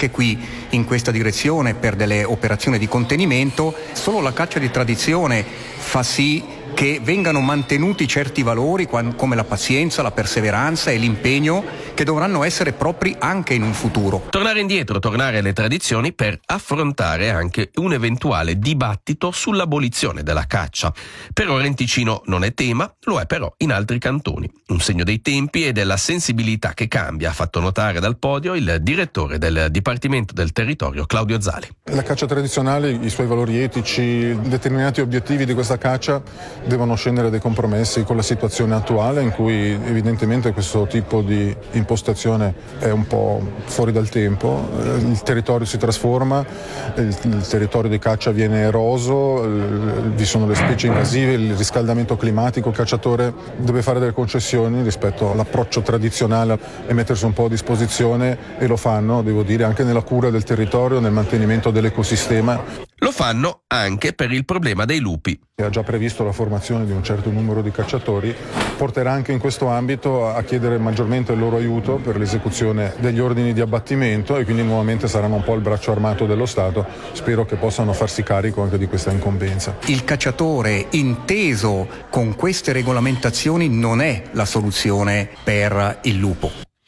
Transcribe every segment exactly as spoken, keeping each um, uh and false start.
anche qui in questa direzione per delle operazioni di contenimento. Solo la caccia di tradizione fa sì che vengano mantenuti certi valori come la pazienza, la perseveranza e l'impegno che dovranno essere propri anche in un futuro. Tornare indietro, tornare alle tradizioni per affrontare anche un eventuale dibattito sull'abolizione della caccia. Per ora in Ticino non è tema, lo è però in altri cantoni. Un segno dei tempi e della sensibilità che cambia, ha fatto notare dal podio il direttore del Dipartimento del Territorio Claudio Zali. La caccia tradizionale, i suoi valori etici, determinati obiettivi di questa caccia devono scendere dei compromessi con la situazione attuale in cui evidentemente questo tipo di impostazione è un po' fuori dal tempo, il territorio si trasforma, il, il territorio di caccia viene eroso, vi sono le specie invasive, il riscaldamento climatico, il cacciatore deve fare delle concessioni rispetto all'approccio tradizionale e mettersi un po' a disposizione, e lo fanno, devo dire, anche nella cura del territorio, nel mantenimento dell'ecosistema. Lo fanno anche per il problema dei lupi. Ha già previsto la formazione di un certo numero di cacciatori, porterà anche in questo ambito a chiedere maggiormente il loro aiuto per l'esecuzione degli ordini di abbattimento, e quindi nuovamente saranno un po' il braccio armato dello Stato. Spero che possano farsi carico anche di questa incombenza. Il cacciatore inteso con queste regolamentazioni non è la soluzione per il lupo.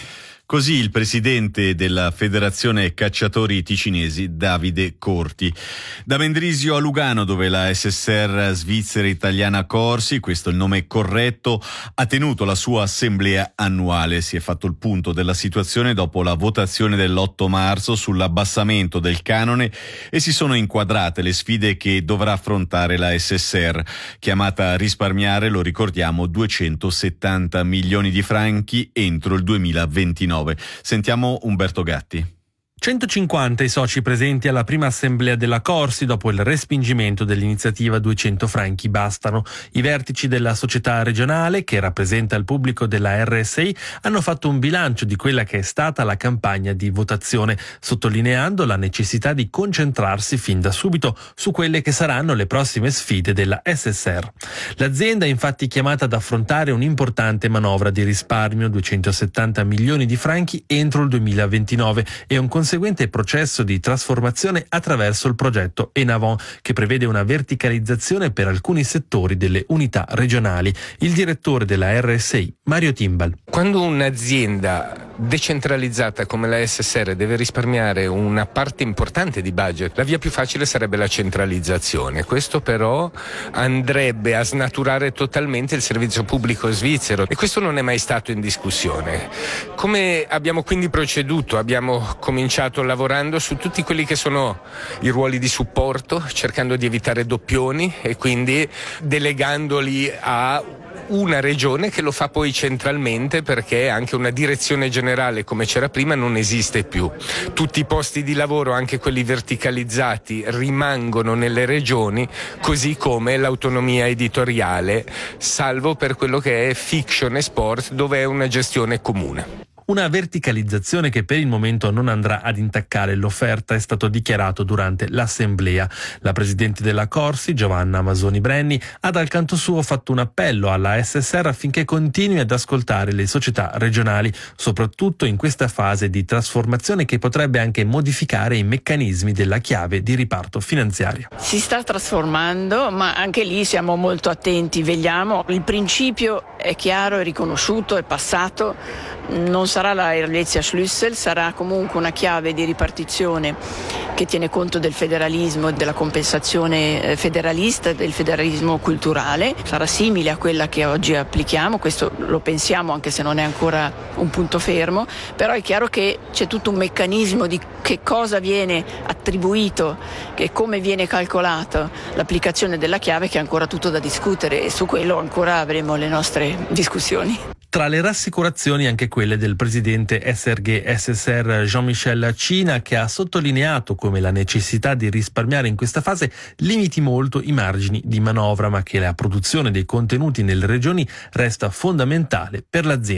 Così il presidente della Federazione Cacciatori Ticinesi, Davide Corti. Da Mendrisio a Lugano, dove la S S R Svizzera Italiana Corsi, questo è il nome corretto, ha tenuto la sua assemblea annuale. Si è fatto il punto della situazione dopo la votazione dell'otto marzo sull'abbassamento del canone e si sono inquadrate le sfide che dovrà affrontare la S S R, chiamata a risparmiare, lo ricordiamo, duecentosettanta milioni di franchi entro il duemilaventinove. Sentiamo Umberto Gatti. centocinquanta i soci presenti alla prima assemblea della Corsi dopo il respingimento dell'iniziativa duecento franchi bastano. I vertici della società regionale, che rappresenta il pubblico della R S I, hanno fatto un bilancio di quella che è stata la campagna di votazione, sottolineando la necessità di concentrarsi fin da subito su quelle che saranno le prossime sfide della S S R. L'azienda è infatti chiamata ad affrontare un'importante manovra di risparmio, duecentosettanta milioni di franchi entro il duemilaventinove, e un conseguente processo di trasformazione attraverso il progetto Enavon, che prevede una verticalizzazione per alcuni settori delle unità regionali. Il direttore della R S I, Mario Timbal. Quando un'azienda decentralizzata come la S S R deve risparmiare una parte importante di budget, la via più facile sarebbe la centralizzazione. Questo però andrebbe a snaturare totalmente il servizio pubblico svizzero, e questo non è mai stato in discussione. Come abbiamo quindi proceduto? Abbiamo cominciato lavorando su tutti quelli che sono i ruoli di supporto, cercando di evitare doppioni e quindi delegandoli a una regione che lo fa poi centralmente, perché anche una direzione generale come c'era prima non esiste più. Tutti i posti di lavoro, anche quelli verticalizzati, rimangono nelle regioni, così come l'autonomia editoriale, salvo per quello che è fiction e sport, dove è una gestione comune. Una verticalizzazione che per il momento non andrà ad intaccare l'offerta, è stato dichiarato durante l'assemblea. La presidente della Corsi, Giovanna Masoni Brenni, ha dal canto suo fatto un appello alla S S R affinché continui ad ascoltare le società regionali, soprattutto in questa fase di trasformazione che potrebbe anche modificare i meccanismi della chiave di riparto finanziario. Si sta trasformando, ma anche lì siamo molto attenti, vegliamo. Il principio è chiaro, è riconosciuto, è passato. Non sarà la Helvetia Schlüssel, sarà comunque una chiave di ripartizione che tiene conto del federalismo e della compensazione federalista, del federalismo culturale. Sarà simile a quella che oggi applichiamo, questo lo pensiamo anche se non è ancora un punto fermo, però è chiaro che c'è tutto un meccanismo di che cosa viene attribuito e come viene calcolato l'applicazione della chiave, che è ancora tutto da discutere, e su quello ancora avremo le nostre discussioni. Tra le rassicurazioni anche quelle del presidente S R G S S R Jean-Michel Cina, che ha sottolineato come la necessità di risparmiare in questa fase limiti molto i margini di manovra, ma che la produzione dei contenuti nelle regioni resta fondamentale per l'azienda.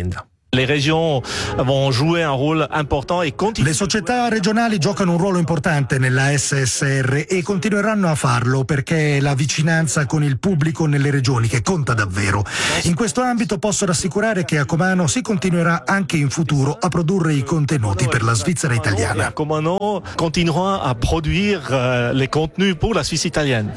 Le regioni vont jouer un rôle important e Le società regionali giocano un ruolo importante nella S S R e continueranno a farlo perché è la vicinanza con il pubblico nelle regioni che conta davvero. In questo ambito posso rassicurare che a Comano si continuerà anche in futuro a produrre i contenuti per la Svizzera italiana. A Comano continuerà a produrre les contenus pour la Suisse italienne.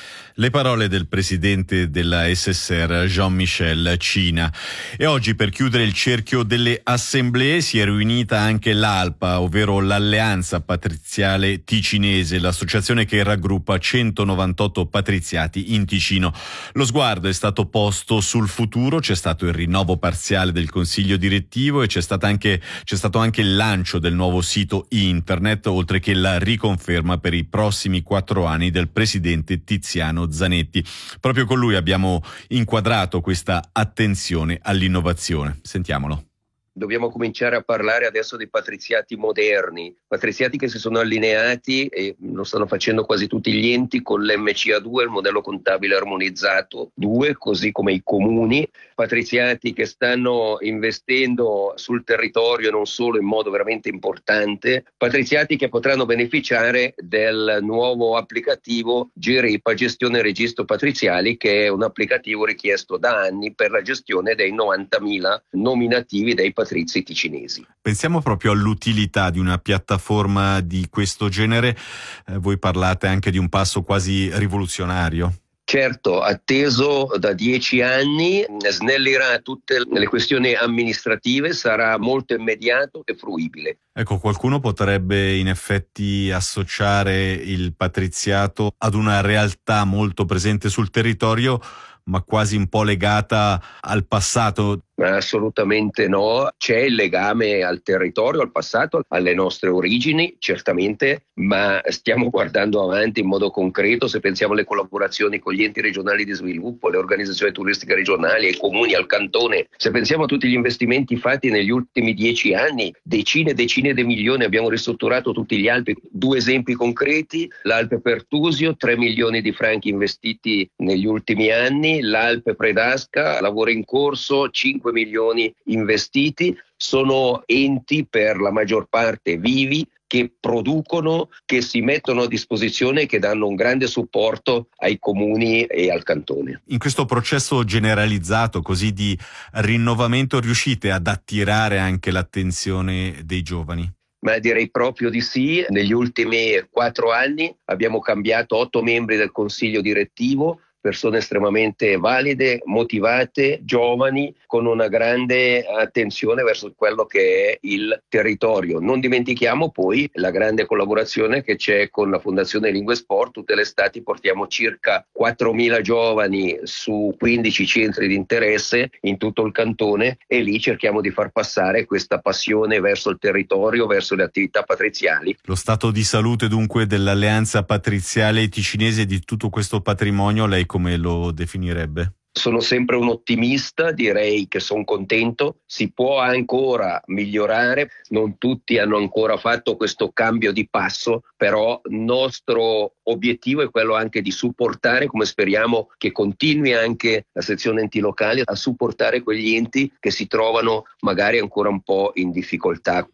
Le parole del presidente della S S R, Jean-Michel Cina. E oggi, per chiudere il cerchio delle assemblee, si è riunita anche l'ALPA, ovvero l'Alleanza Patriziale Ticinese, l'associazione che raggruppa centonovantotto patriziati in Ticino. Lo sguardo è stato posto sul futuro, c'è stato il rinnovo parziale del consiglio direttivo e c'è stato anche, c'è stato anche il lancio del nuovo sito internet, oltre che la riconferma per i prossimi quattro anni del presidente Tiziano Zanetti. Proprio con lui abbiamo inquadrato questa attenzione all'innovazione. Sentiamolo. Dobbiamo cominciare a parlare adesso dei patriziati moderni, patriziati che si sono allineati, e lo stanno facendo quasi tutti gli enti, con l'M C A due, il modello contabile armonizzato due, così come i comuni, patriziati che stanno investendo sul territorio non solo in modo veramente importante, patriziati che potranno beneficiare del nuovo applicativo GEREPA, Gestione Registro Patriziali, che è un applicativo richiesto da anni per la gestione dei novantamila nominativi dei patriziati ticinesi. Pensiamo proprio all'utilità di una piattaforma di questo genere. Eh, voi parlate anche di un passo quasi rivoluzionario. Certo, atteso da dieci anni, snellirà tutte le questioni amministrative, sarà molto immediato e fruibile. Ecco, qualcuno potrebbe in effetti associare il patriziato ad una realtà molto presente sul territorio, ma quasi un po' legata al passato. Assolutamente no, c'è il legame al territorio, al passato, alle nostre origini, certamente, ma stiamo guardando avanti in modo concreto. Se pensiamo alle collaborazioni con gli enti regionali di sviluppo, le organizzazioni turistiche regionali, ai comuni, al cantone, se pensiamo a tutti gli investimenti fatti negli ultimi dieci anni, decine e decine di milioni, abbiamo ristrutturato tutti gli Alpi. Due esempi concreti: l'Alpe Pertusio, tre milioni di franchi investiti negli ultimi anni, l'Alpe Predasca, lavoro in corso, cinque milioni investiti. Sono enti per la maggior parte vivi, che producono, che si mettono a disposizione e che danno un grande supporto ai comuni e al cantone. In questo processo generalizzato così di rinnovamento riuscite ad attirare anche l'attenzione dei giovani? Ma direi proprio di sì. Negli ultimi quattro anni abbiamo cambiato otto membri del consiglio direttivo, persone estremamente valide, motivate, giovani, con una grande attenzione verso quello che è il territorio. Non dimentichiamo poi la grande collaborazione che c'è con la Fondazione Lingua e Sport. Tutte le estati portiamo circa quattromila giovani su quindici centri di interesse in tutto il cantone, e lì cerchiamo di far passare questa passione verso il territorio, verso le attività patriziali. Lo stato di salute dunque dell'Alleanza Patriziale Ticinese, di tutto questo patrimonio, lei come lo definirebbe? Sono sempre un ottimista, direi che sono contento. Si può ancora migliorare, non tutti hanno ancora fatto questo cambio di passo, però il nostro obiettivo è quello anche di supportare, come speriamo che continui anche la sezione enti locali, a supportare quegli enti che si trovano magari ancora un po' in difficoltà.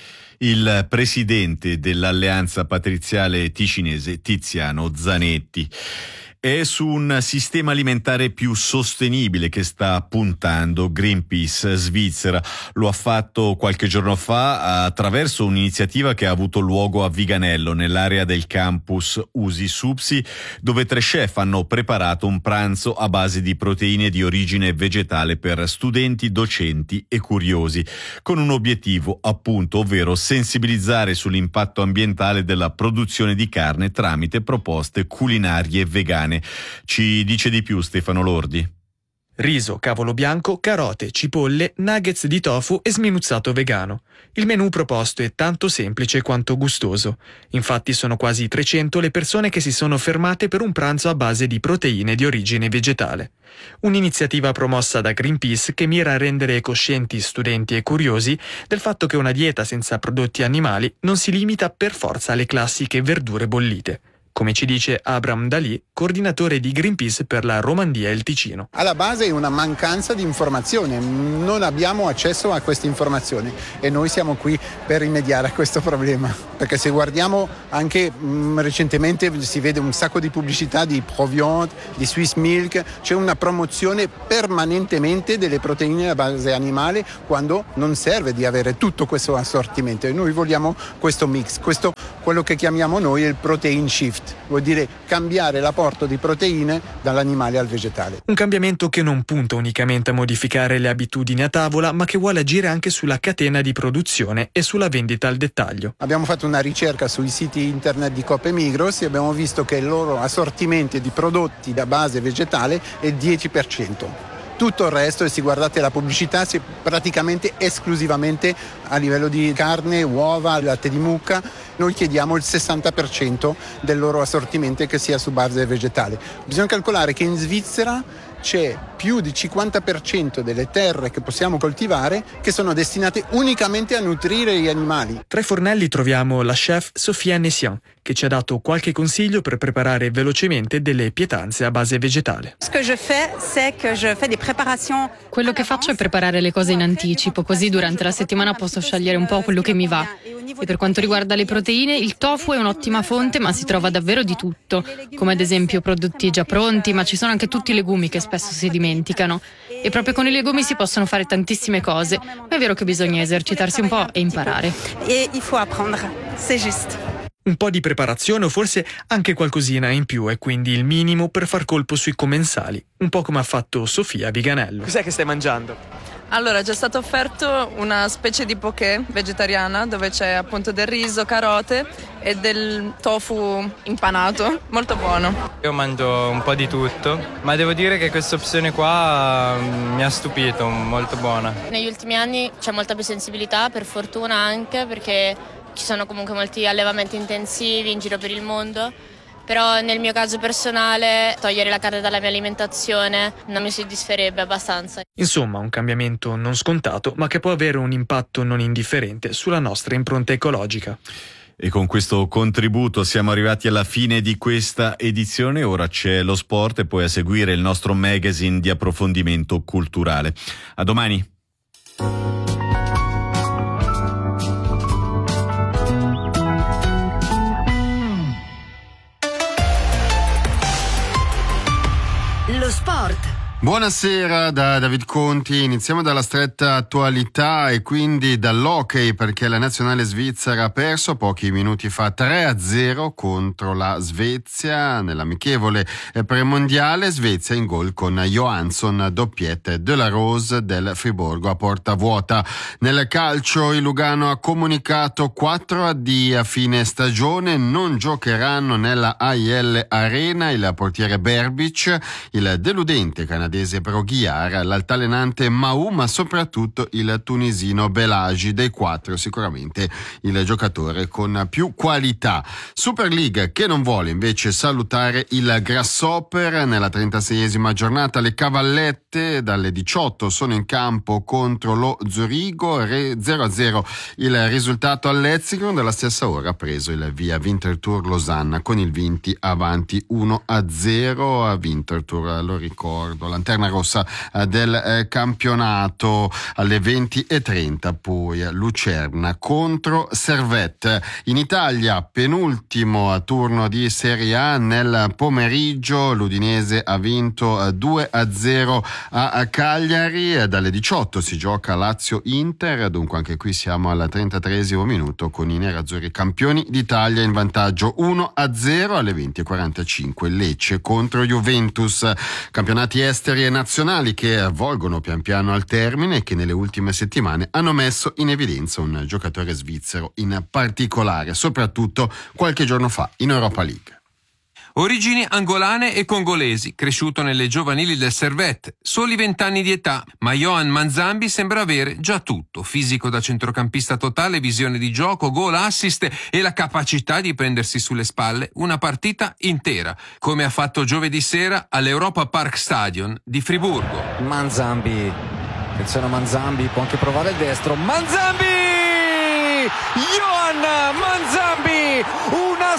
Il presidente dell'Alleanza Patriziale Ticinese, Tiziano Zanetti. È su un sistema alimentare più sostenibile che sta puntando Greenpeace Svizzera. Lo ha fatto qualche giorno fa attraverso un'iniziativa che ha avuto luogo a Viganello, nell'area del campus Usi Supsi, dove tre chef hanno preparato un pranzo a base di proteine di origine vegetale per studenti, docenti e curiosi, con un obiettivo appunto, ovvero sensibilizzare sull'impatto ambientale della produzione di carne tramite proposte culinarie vegane. Ci dice di più Stefano Lordi. Riso, cavolo bianco, carote, cipolle, nuggets di tofu e sminuzzato vegano. Il menù proposto è tanto semplice quanto gustoso. Infatti sono quasi trecento le persone che si sono fermate per un pranzo a base di proteine di origine vegetale. Un'iniziativa promossa da Greenpeace che mira a rendere coscienti studenti e curiosi del fatto che una dieta senza prodotti animali non si limita per forza alle classiche verdure bollite. come ci dice Abram Dalì, coordinatore di Greenpeace per la Romandia e il Ticino. Alla base è una mancanza di informazione, non abbiamo accesso a queste informazioni e noi siamo qui per rimediare a questo problema, perché se guardiamo anche mh, recentemente si vede un sacco di pubblicità di Proviant, di Swiss Milk, c'è una promozione permanentemente delle proteine a base animale quando non serve di avere tutto questo assortimento e noi vogliamo questo mix, questo quello che chiamiamo noi il protein shift, vuol dire cambiare l'apporto di proteine dall'animale al vegetale. Un cambiamento che non punta unicamente a modificare le abitudini a tavola, ma che vuole agire anche sulla catena di produzione e sulla vendita al dettaglio. Abbiamo fatto una ricerca sui siti internet di Coop e Migros e abbiamo visto che il loro assortimento di prodotti da base vegetale è dieci per cento. Tutto il resto, e se guardate la pubblicità, è praticamente esclusivamente a livello di carne, uova, latte di mucca. Noi chiediamo il sessanta per cento del loro assortimento che sia su base vegetale. Bisogna calcolare che in Svizzera c'è più di cinquanta per cento delle terre che possiamo coltivare che sono destinate unicamente a nutrire gli animali. Tra i fornelli troviamo la chef Sophia Nessian, che ci ha dato qualche consiglio per preparare velocemente delle pietanze a base vegetale. Quello che faccio è preparare le cose in anticipo, così durante la settimana posso scegliere un po' quello che mi va. E per quanto riguarda le proteine, il tofu è un'ottima fonte, ma si trova davvero di tutto, come ad esempio prodotti già pronti, ma ci sono anche tutti i legumi che spesso si dimenticano. E proprio con i legumi si possono fare tantissime cose, ma è vero che bisogna esercitarsi un po' e imparare. E il faut apprendre, c'est juste. Un po' di preparazione o forse anche qualcosina in più è quindi il minimo per far colpo sui commensali, un po' come ha fatto Sofia Viganello. Cos'è che stai mangiando? Allora, ci è stato offerto una specie di poké vegetariana dove c'è appunto del riso, carote e del tofu impanato, molto buono. Io mangio un po' di tutto, ma devo dire che questa opzione qua mi ha stupito, molto buona. Negli ultimi anni c'è molta più sensibilità, per fortuna anche, perché ci sono comunque molti allevamenti intensivi in giro per il mondo. Però nel mio caso personale togliere la carne dalla mia alimentazione non mi soddisferebbe abbastanza. Insomma, un cambiamento non scontato, ma che può avere un impatto non indifferente sulla nostra impronta ecologica. E con questo contributo siamo arrivati alla fine di questa edizione. Ora c'è lo sport e poi a seguire il nostro magazine di approfondimento culturale. A domani. Lo sport. Buonasera da David Conti, iniziamo dalla stretta attualità e quindi dall'hockey, perché la nazionale svizzera ha perso pochi minuti fa tre a zero contro la Svezia nell'amichevole premondiale. Svezia in gol con Johansson, doppiette De La Rose del Friburgo a porta vuota. Nel calcio il Lugano ha comunicato quattro addii a fine stagione, non giocheranno nella A I L Arena il portiere Berbic, il deludente canadese Broguiar, l'altalenante Mahou, ma soprattutto il tunisino Belagi. Dei quattro sicuramente il giocatore con più qualità. Super League che non vuole invece salutare il Grasshopper. Nella trentaseiesima giornata le Cavallette dalle diciotto sono in campo contro lo Zurigo, zero a zero il risultato all'Etzingen. Dalla stessa ora ha preso il via Winterthur Losanna con il Vinti avanti uno a zero. A Winterthur, lo ricordo, lanterna rossa del eh, campionato. Alle venti e trenta poi Lucerna contro Servette. In Italia penultimo a turno di Serie A nel pomeriggio, l'Udinese ha vinto due a zero a Cagliari. Dalle diciotto si gioca Lazio-Inter, dunque anche qui siamo al trentatreesimo minuto con i nerazzurri campioni d'Italia in vantaggio uno a zero. Alle venti e quarantacinque Lecce contro Juventus. Campionati esteri e nazionali che volgono pian piano al termine e che nelle ultime settimane hanno messo in evidenza un giocatore svizzero in particolare, soprattutto qualche giorno fa in Europa League. Origini angolane e congolesi, cresciuto nelle giovanili del Servette, soli vent'anni di età, ma Yohan Manzambi sembra avere già tutto: fisico da centrocampista totale, visione di gioco, gol, assist e la capacità di prendersi sulle spalle una partita intera, come ha fatto giovedì sera all'Europa Park Stadion di Friburgo. Manzambi, attenzione a Manzambi, può anche provare il destro, Manzambi! Yohan Manzambi, una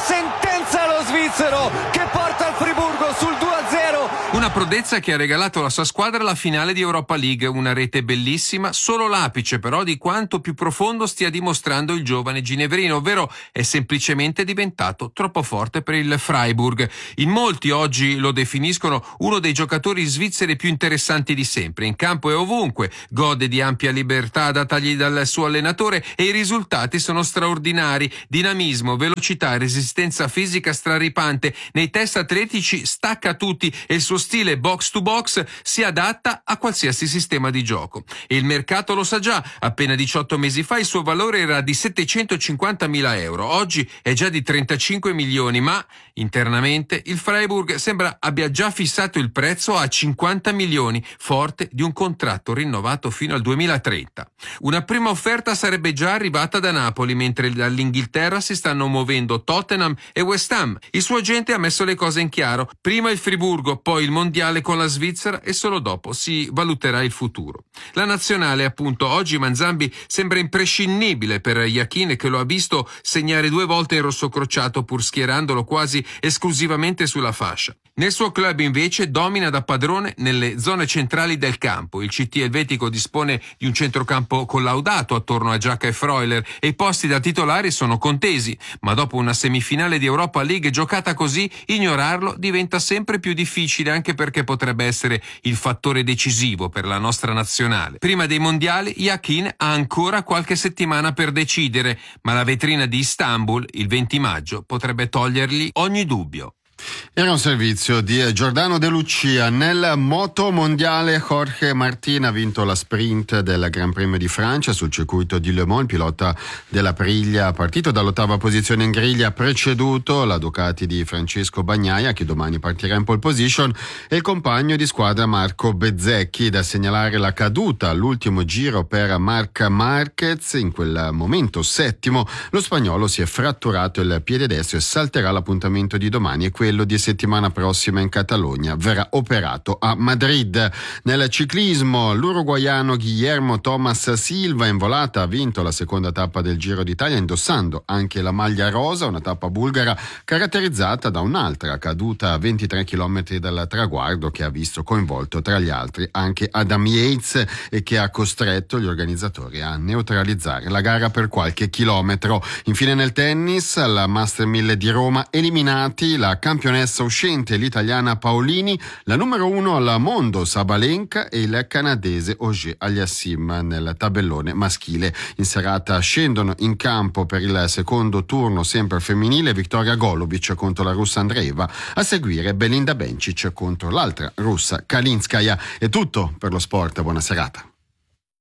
sentenza lo svizzero che porta il Friburgo sul due a zero. Una prodezza che ha regalato alla sua squadra la finale di Europa League, una rete bellissima, solo l'apice però di quanto più profondo stia dimostrando il giovane ginevrino, ovvero è semplicemente diventato troppo forte per il Freiburg. In molti oggi lo definiscono uno dei giocatori svizzeri più interessanti di sempre, in campo e ovunque, gode di ampia libertà datagli dal suo allenatore e i risultati sono straordinari, dinamismo, velocità, resistenza fisica straripante, nei test atletici stacca tutti e il suo stile box to box si adatta a qualsiasi sistema di gioco. E il mercato lo sa già, appena diciotto mesi fa il suo valore era di settecentocinquantamila euro, oggi è già di trentacinque milioni, ma internamente il Freiburg sembra abbia già fissato il prezzo a cinquanta milioni, forte di un contratto rinnovato fino al duemilatrenta. Una prima offerta sarebbe già arrivata da Napoli, mentre dall'Inghilterra si stanno muovendo Tottenham e West Ham. Il suo agente ha messo le cose in chiaro, prima il Friburgo, poi il mondiale con la Svizzera e solo dopo si valuterà il futuro. La nazionale, appunto, oggi Manzambi sembra imprescindibile per Yakin, che lo ha visto segnare due volte in rosso crociato pur schierandolo quasi esclusivamente sulla fascia. Nel suo club invece domina da padrone nelle zone centrali del campo. Il C T elvetico dispone di un centrocampo collaudato attorno a Giacca e Freuler e i posti da titolari sono contesi, ma dopo una semifinale di Europa League giocata così, ignorarlo diventa sempre più difficile, anche perché potrebbe essere il fattore decisivo per la nostra nazionale. Prima dei mondiali Yakin ha ancora qualche settimana per decidere, ma la vetrina di Istanbul il venti maggio potrebbe togliergli ogni dubbio. Era un servizio di Giordano De Lucia. Nel moto mondiale Jorge Martin ha vinto la sprint del Gran Premio di Francia sul circuito di Le Mans. Il pilota della Priglia, partito dall'ottava posizione in griglia, ha preceduto la Ducati di Francesco Bagnaia, che domani partirà in pole position, e il compagno di squadra Marco Bezzecchi. Da segnalare la caduta all'ultimo giro per Marc Marquez, in quel momento settimo. Lo spagnolo si è fratturato il piede destro e salterà l'appuntamento di domani e quello di settimana prossima in Catalogna. Verrà operato a Madrid. Nel ciclismo l'uruguaiano Guillermo Thomas Silva in volata ha vinto la seconda tappa del Giro d'Italia indossando anche la maglia rosa, una tappa bulgara caratterizzata da un'altra caduta a ventitré chilometri dal traguardo che ha visto coinvolto tra gli altri anche Adam Yates e che ha costretto gli organizzatori a neutralizzare la gara per qualche chilometro. Infine nel tennis, alla Master mille di Roma, eliminati la campionessa uscente, l'italiana Paolini, la numero uno al mondo Sabalenka e il canadese Auger Aliassime nel tabellone maschile. In serata scendono in campo per il secondo turno sempre femminile Viktoria Golubic contro la russa Andreeva, a seguire Belinda Bencic contro l'altra russa Kalinskaya. È tutto per lo sport, buona serata.